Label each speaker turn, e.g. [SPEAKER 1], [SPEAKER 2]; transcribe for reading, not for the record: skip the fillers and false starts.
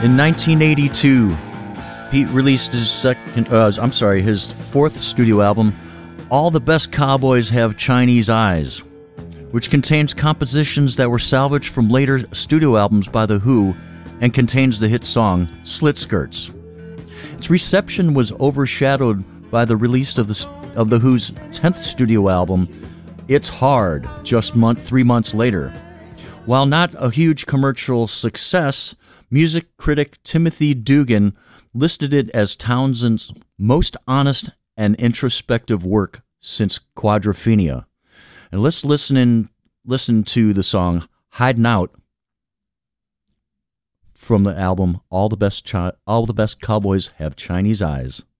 [SPEAKER 1] In 1982, Pete released his fourth studio album, All the Best Cowboys Have Chinese Eyes, which contains compositions that were salvaged from later studio albums by The Who and contains the hit song Slit Skirts. Its reception was overshadowed by the release of The Who's 10th studio album, It's Hard, just 3 months later. While not a huge commercial success, music critic Timothy Dugan listed it as Townsend's most honest and introspective work since Quadrophenia. And let's listen to the song Hiding Out from the album All the Best Cowboys Have Chinese Eyes.